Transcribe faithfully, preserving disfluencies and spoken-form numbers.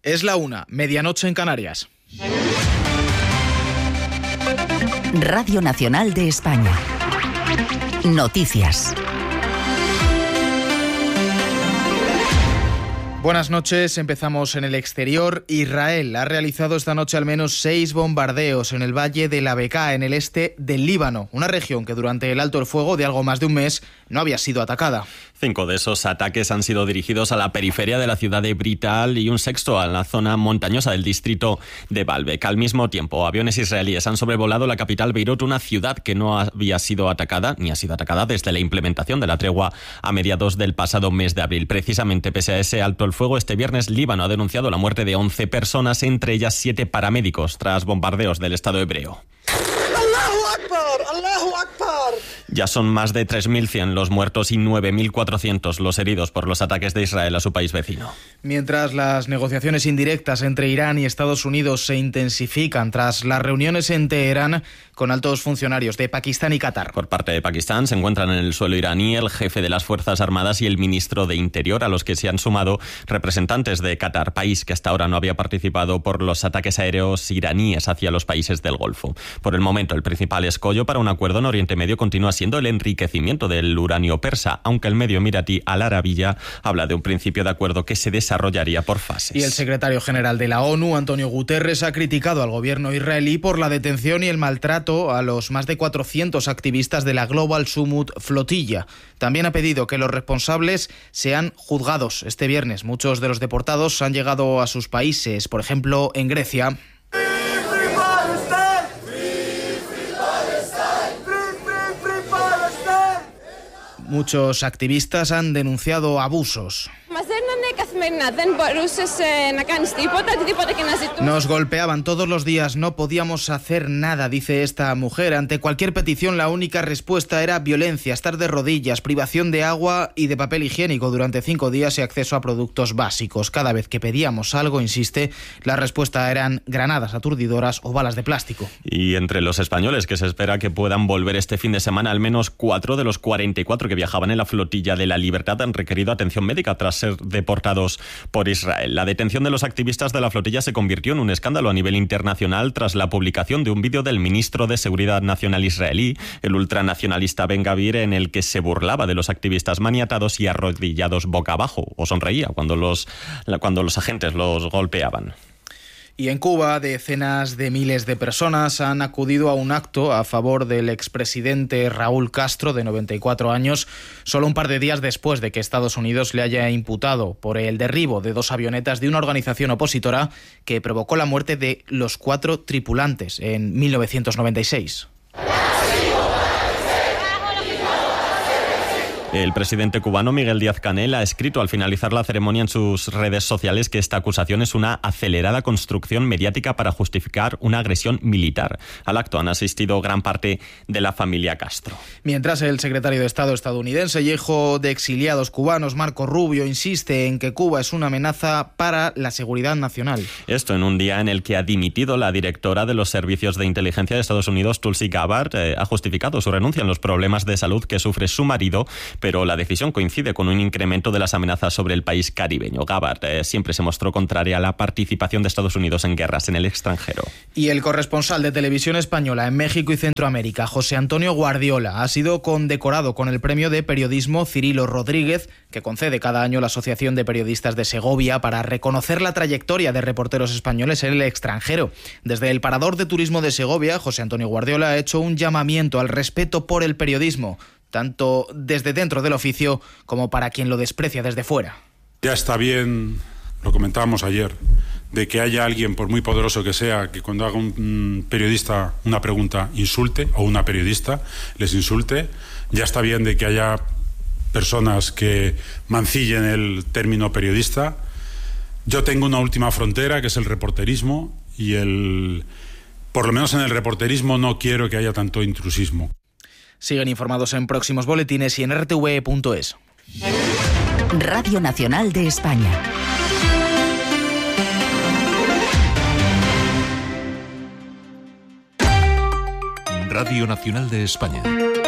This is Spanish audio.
Es la una, medianoche en Canarias. Radio Nacional de España. Noticias. Buenas noches, empezamos en el exterior. Israel ha realizado esta noche al menos seis bombardeos en el valle de la Bekaa, en el este del Líbano, una región que durante el alto el fuego de algo más de un mes no había sido atacada. Cinco de esos ataques han sido dirigidos a la periferia de la ciudad de Brital y un sexto a la zona montañosa del distrito de Baalbek. Al mismo tiempo, aviones israelíes han sobrevolado la capital Beirut, una ciudad que no había sido atacada, ni ha sido atacada desde la implementación de la tregua a mediados del pasado mes de abril. Precisamente pese a ese alto el fuego, este viernes Líbano ha denunciado la muerte de once personas, entre ellas siete paramédicos, tras bombardeos del Estado hebreo. Ya son más de tres mil cien los muertos y nueve mil cuatrocientos los heridos por los ataques de Israel a su país vecino. Mientras las negociaciones indirectas entre Irán y Estados Unidos se intensifican tras las reuniones en Teherán con altos funcionarios de Pakistán y Qatar. Por parte de Pakistán se encuentran en el suelo iraní el jefe de las Fuerzas Armadas y el ministro de Interior, a los que se han sumado representantes de Qatar, país que hasta ahora no había participado por los ataques aéreos iraníes hacia los países del Golfo. Por el momento, el principal escollo para un acuerdo en Oriente Medio continúa siendo el enriquecimiento del uranio persa, aunque el medio emiratí Al Arabiya habla de un principio de acuerdo que se desarrollaría por fases. Y el secretario general de la ONU, Antonio Guterres, ha criticado al gobierno israelí por la detención y el maltrato a los más de cuatrocientos activistas de la Global Summit Flotilla. También ha pedido que los responsables sean juzgados este viernes. Muchos de los deportados han llegado a sus países, por ejemplo, en Grecia. Muchos activistas han denunciado abusos. Nos golpeaban todos los días, no podíamos hacer nada, dice esta mujer. Ante cualquier petición, la única respuesta era violencia, estar de rodillas, privación de agua y de papel higiénico durante cinco días y acceso a productos básicos. Cada vez que pedíamos algo, insiste, la respuesta eran granadas aturdidoras o balas de plástico. Y entre los españoles que se espera que puedan volver este fin de semana, al menos cuatro de los cuarenta y cuatro que viajaban en la flotilla de la Libertad han requerido atención médica tras ser deportados por Israel. La detención de los activistas de la flotilla se convirtió en un escándalo a nivel internacional tras la publicación de un vídeo del ministro de Seguridad Nacional israelí, el ultranacionalista Ben Gvir, en el que se burlaba de los activistas maniatados y arrodillados boca abajo, o sonreía cuando los, cuando los agentes los golpeaban. Y en Cuba, decenas de miles de personas han acudido a un acto a favor del expresidente Raúl Castro, de noventa y cuatro años, solo un par de días después de que Estados Unidos le haya imputado por el derribo de dos avionetas de una organización opositora que provocó la muerte de los cuatro tripulantes en mil novecientos noventa y seis. El presidente cubano Miguel Díaz-Canel ha escrito al finalizar la ceremonia en sus redes sociales que esta acusación es una acelerada construcción mediática para justificar una agresión militar. Al acto han asistido gran parte de la familia Castro. Mientras, el secretario de Estado estadounidense y hijo de exiliados cubanos, Marco Rubio, insiste en que Cuba es una amenaza para la seguridad nacional. Esto en un día en el que ha dimitido la directora de los servicios de inteligencia de Estados Unidos, Tulsi Gabbard. Eh, ha justificado su renuncia en los problemas de salud que sufre su marido, pero la decisión coincide con un incremento de las amenazas sobre el país caribeño. Gabbard eh, siempre se mostró contraria a la participación de Estados Unidos en guerras en el extranjero. Y el corresponsal de Televisión Española en México y Centroamérica, José Antonio Guardiola, ha sido condecorado con el premio de periodismo Cirilo Rodríguez, que concede cada año la Asociación de Periodistas de Segovia, para reconocer la trayectoria de reporteros españoles en el extranjero. Desde el Parador de Turismo de Segovia, José Antonio Guardiola ha hecho un llamamiento al respeto por el periodismo, tanto desde dentro del oficio como para quien lo desprecia desde fuera. Ya está bien, lo comentábamos ayer, de que haya alguien, por muy poderoso que sea, que cuando haga un periodista una pregunta insulte, o una periodista les insulte. Ya está bien de que haya personas que mancillen el término periodista. Yo tengo una última frontera, que es el reporterismo, y el, por lo menos en el reporterismo no quiero que haya tanto intrusismo. Siguen informados en próximos boletines y en r t v punto es. Radio Nacional de España. Radio Nacional de España.